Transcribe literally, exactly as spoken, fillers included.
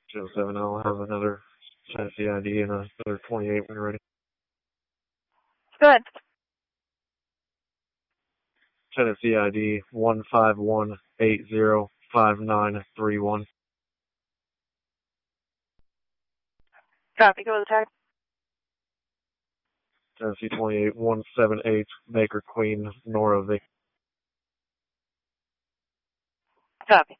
Joe seven, I'll have another Tennessee I D and another twenty-eight when you're ready. Good. Tennessee I D one five one eight zero five nine three one. Copy. Go with the tag. Tennessee twenty-eight one seven eight Baker Queen Nora Vic. Copy.